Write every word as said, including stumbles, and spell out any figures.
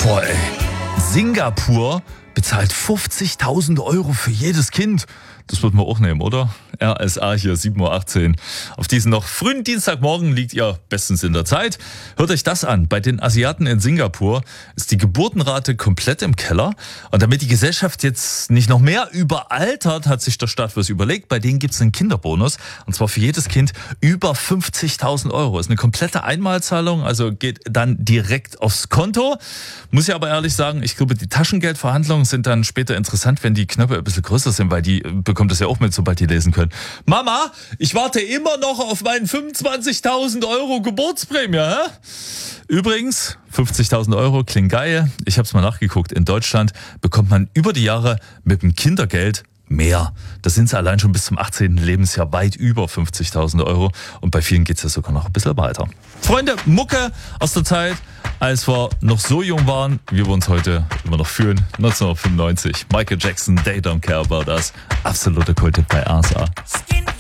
Boah, ey. Singapur bezahlt fünfzigtausend Euro für jedes Kind. Das wird man auch nehmen, oder? R S A hier, sieben Uhr achtzehn. Auf diesen noch frühen Dienstagmorgen liegt ihr bestens in der Zeit. Hört euch das an. Bei den Asiaten in Singapur ist die Geburtenrate komplett im Keller. Und damit die Gesellschaft jetzt nicht noch mehr überaltert, hat sich der Staat was überlegt. Bei denen gibt es einen Kinderbonus. Und zwar für jedes Kind über fünfzigtausend Euro. Ist eine komplette Einmalzahlung, also geht dann direkt aufs Konto. Muss ja aber ehrlich sagen, ich glaube, die Taschengeldverhandlungen sind dann später interessant, wenn die Knöpfe ein bisschen größer sind, weil die bekommt das ja auch mit, sobald die lesen können. Mama, ich warte immer noch auf meinen fünfundzwanzigtausend Euro Geburtsprämie. Hä? Übrigens, fünfzigtausend Euro klingt geil. Ich habe es mal nachgeguckt. In Deutschland bekommt man über die Jahre mit dem Kindergeld mehr. Da sind sie allein schon bis zum achtzehnten Lebensjahr weit über fünfzigtausend Euro. Und bei vielen geht es ja sogar noch ein bisschen weiter. Freunde, Mucke aus der Zeit, als wir noch so jung waren, wie wir uns heute immer noch fühlen. neunzehnhundertfünfundneunzig. Michael Jackson, They Don't Care About Us. Absolute Kulttipp bei R S A.